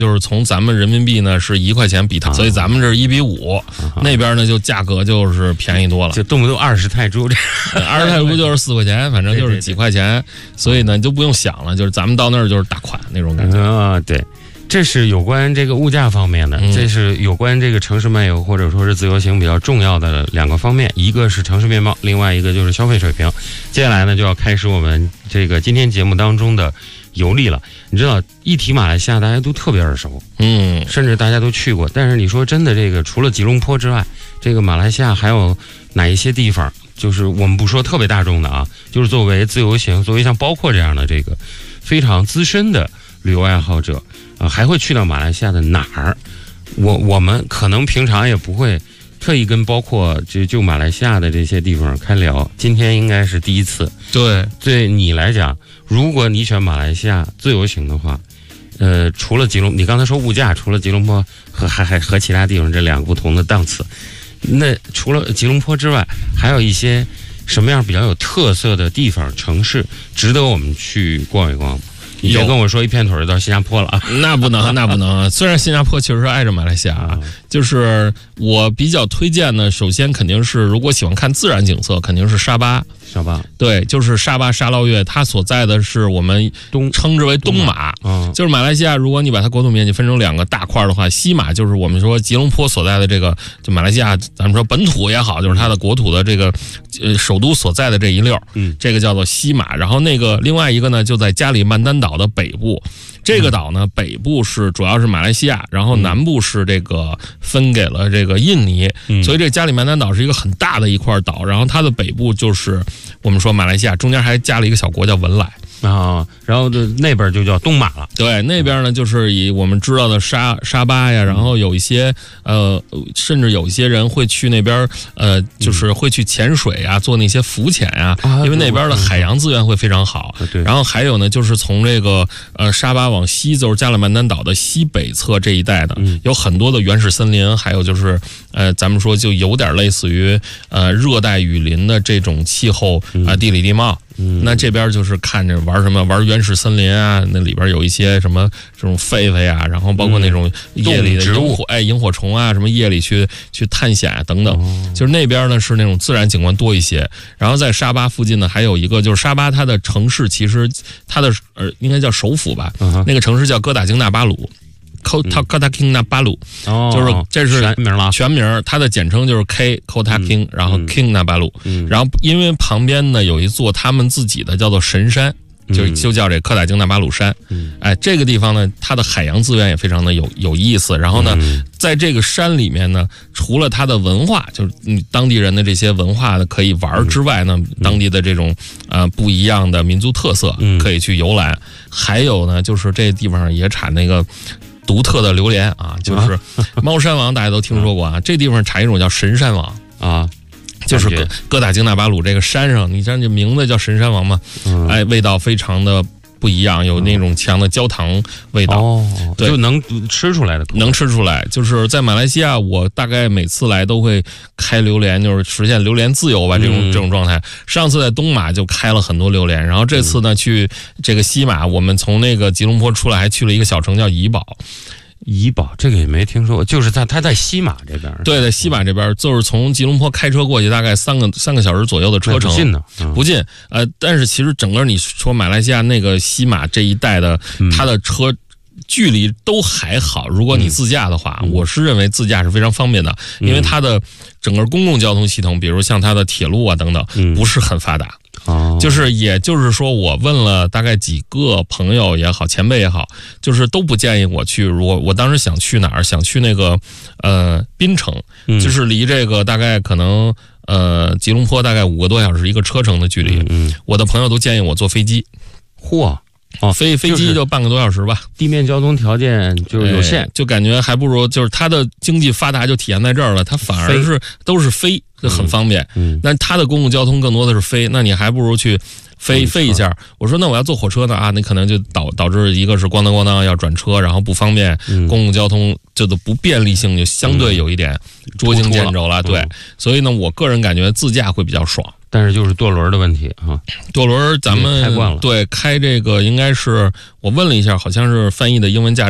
就是从咱们人民币呢是1块钱比它，所以咱们这是1比5，那边呢就价格就是便宜多了， 就动不动20泰铢，20 泰铢就是4块钱，反正就是几块钱，所以呢你就不用想了，就是咱们到那儿就是大款那种感觉啊，对。这是有关这个物价方面的，这是有关这个城市漫游或者说是自由行比较重要的2个方面，一个是城市面貌，另外一个就是消费水平。接下来呢就要开始我们这个今天节目当中的游历了。你知道一提马来西亚大家都特别耳熟，甚至大家都去过，但是你说真的，这个除了吉隆坡之外，这个马来西亚还有哪一些地方，就是我们不说特别大众的啊，就是作为自由行，作为像包括这样的这个非常资深的旅游爱好者还会去到马来西亚的哪儿？我们可能平常也不会特意跟包括就马来西亚的这些地方开聊，今天应该是第一次。对你来讲，如果你选马来西亚自由行的话，除了你刚才说物价，除了吉隆坡和其他地方这2个不同的档次，那除了吉隆坡之外，还有一些什么样比较有特色的地方城市值得我们去逛一逛？你别跟我说一片腿就到新加坡了啊！ 那不能。虽然新加坡确实是挨着马来西亚就是我比较推荐呢。首先肯定是如果喜欢看自然景色，肯定是沙巴。对，就是沙巴沙捞越，它所在的是我们称之为东马，就是马来西亚。如果你把它国土面积分成2个大块的话，西马就是我们说吉隆坡所在的这个，就马来西亚咱们说本土也好，就是它的国土的这个首都所在的这一溜，这个叫做西马。然后那个另外一个呢，就在加里曼丹岛的北部。这个岛呢，北部是主要是马来西亚，然后南部是这个分给了这个印尼，所以这加里曼丹岛是一个很大的一块岛，然后它的北部就是我们说马来西亚，中间还加了一个小国叫文莱然后那边就叫东马了。 对，那边呢就是以我们知道的沙巴呀，然后有一些甚至有一些人会去那边就是会去潜水啊，做那些浮潜啊，因为那边的海洋资源会非常好。然后还有呢，就是从这个沙巴往西，就是加里曼丹岛的西北侧这一带的，有很多的原始森林，还有就是咱们说就有点类似于热带雨林的这种气候地理地貌。那这边就是看着玩什么，玩原始森林啊，那里边有一些什么这种狒狒啊，然后包括那种夜里的萤火虫啊，什么夜里去探险啊等等，就是那边呢是那种自然景观多一些。然后在沙巴附近呢，还有一个就是沙巴它的城市，其实它的应该叫首府吧，那个城市叫哥打京纳巴鲁。Kota Kinabalu， 就是这是全名，它的简称就是 Kota King， 然后 Kinabalu，然后因为旁边呢有一座他们自己的叫做神山，就叫这科打京纳巴鲁山。这个地方呢，它的海洋资源也非常的有意思。然后呢，在这个山里面呢，除了它的文化，就是当地人的这些文化的可以玩之外呢，当地的这种不一样的民族特色可以去游览。还有呢，就是这地方也产那个独特的榴莲啊，就是猫山王，大家都听说过啊。这地方产一种叫神山王啊，就是哥打京纳巴鲁这个山上，你像这名字叫神山王嘛，味道非常的不一样，有那种强的焦糖味道，对， 就能吃出来的， 能吃出来。就是在马来西亚，我大概每次来都会开榴莲，就是实现榴莲自由吧，这种状态。上次在东马就开了很多榴莲，然后这次呢去这个西马，我们从那个吉隆坡出来，还去了一个小城叫怡保。 怡保这个也没听说过，就是它在西马这边。 对，在西马这边，就是从吉隆坡开车过去大概三个小时左右的车程， 不近呢， 不近。但是其实整个你说马来西亚那个西马这一带的，它的车距离都还好。如果你自驾的话，我是认为自驾是非常方便的，因为它的整个公共交通系统，比如像它的铁路啊等等，不是很发达。也就是说，我问了大概几个朋友也好，前辈也好，就是都不建议我去。如果我当时想去哪儿，想去那个槟城，就是离这个大概可能吉隆坡大概5个多小时一个车程的距离。我的朋友都建议我坐飞机。飞机就半个多小时吧， 地面交通条件就是有限， 就感觉还不如就是它的经济发达就体现在这儿了，它反而是都是飞，就很方便。那它的公共交通更多的是飞，那你还不如去飞一下。我说那我要坐火车呢啊，那可能就导致一个是咣当要转车，然后不方便，公共交通这个不便利性就相对有一点捉襟见肘了。对，所以呢，我个人感觉自驾会比较爽。 但是就是舵轮的问题啊， 舵轮咱们开惯了， 对，开这个应该是我问了一下，好像是翻译的英文驾照。